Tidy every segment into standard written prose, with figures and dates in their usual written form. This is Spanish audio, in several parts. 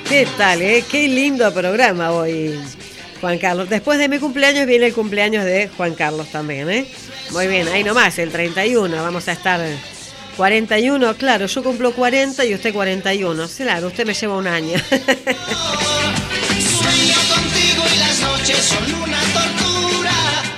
¿Qué tal, Qué lindo programa hoy, Juan Carlos. Después de mi cumpleaños viene el cumpleaños de Juan Carlos también, Muy bien, ahí nomás, el 31, vamos a estar 41, claro, yo cumplo 40 y usted 41. Claro, usted me lleva un año. Sueño contigo y las noches son una tortura.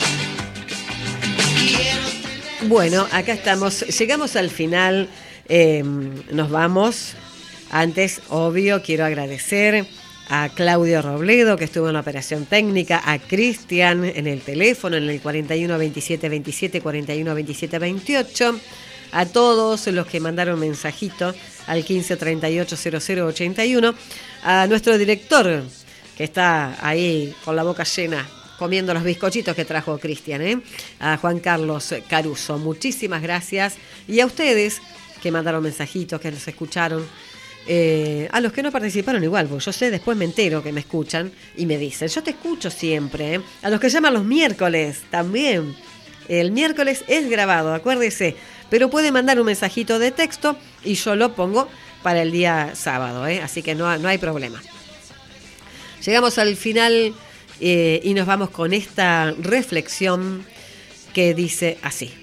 Bueno, acá estamos, llegamos al final, nos vamos. Antes, obvio, quiero agradecer a Claudio Robledo, que estuvo en la operación técnica, a Cristian en el teléfono, en el 41 27 27, 41 27 28, a todos los que mandaron mensajito al 15 38 00 81, a nuestro director, que está ahí con la boca llena, comiendo los bizcochitos que trajo Cristian, a Juan Carlos Caruso. Muchísimas gracias. Y a ustedes que mandaron mensajitos, que nos escucharon. A los que no participaron igual, porque yo sé, después me entero que me escuchan y me dicen, yo te escucho siempre, A los que llaman los miércoles también. El miércoles es grabado, acuérdese, pero puede mandar un mensajito de texto y yo lo pongo para el día sábado, Así que no hay problema. Llegamos al final y nos vamos con esta reflexión que dice así.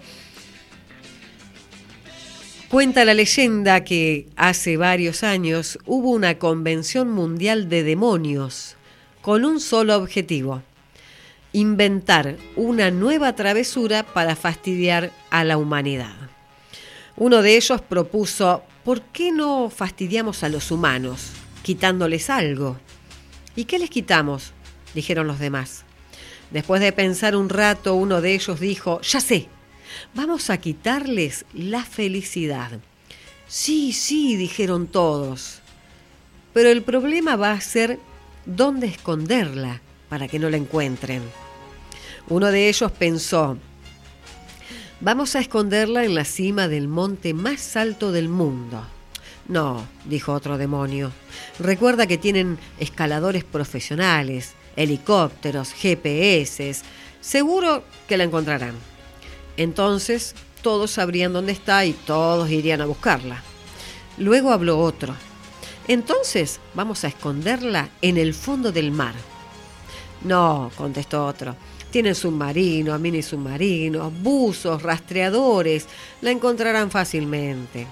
Cuenta la leyenda que hace varios años hubo una convención mundial de demonios con un solo objetivo: inventar una nueva travesura para fastidiar a la humanidad. Uno de ellos propuso: ¿por qué no fastidiamos a los humanos, quitándoles algo? ¿Y qué les quitamos?, dijeron los demás. Después de pensar un rato, uno de ellos dijo: ya sé, vamos a quitarles la felicidad. Sí, dijeron todos. Pero el problema va a ser dónde esconderla para que no la encuentren. Uno de ellos pensó: vamos a esconderla en la cima del monte más alto del mundo. No, dijo otro demonio. Recuerda que tienen escaladores profesionales, helicópteros, GPS. Seguro que la encontrarán. Entonces todos sabrían dónde está y todos irían a buscarla. Luego habló otro. Entonces vamos a esconderla en el fondo del mar. No, contestó otro. Tienen submarinos, mini submarinos, buzos, rastreadores. La encontrarán fácilmente.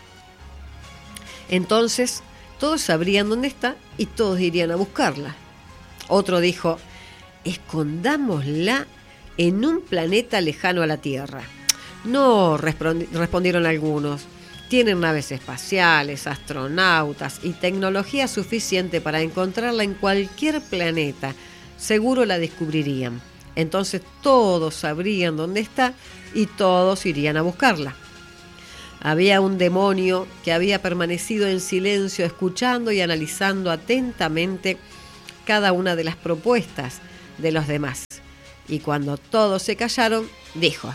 Entonces todos sabrían dónde está y todos irían a buscarla. Otro dijo: escondámosla en un planeta lejano a la Tierra. No, respondieron algunos. Tienen naves espaciales, astronautas y tecnología suficiente para encontrarla en cualquier planeta. Seguro la descubrirían. Entonces todos sabrían dónde está y todos irían a buscarla. Había un demonio que había permanecido en silencio, escuchando y analizando atentamente cada una de las propuestas de los demás. Y cuando todos se callaron, dijo: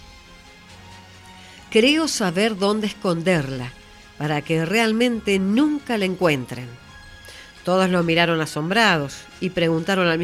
creo saber dónde esconderla, para que realmente nunca la encuentren. Todos lo miraron asombrados y preguntaron al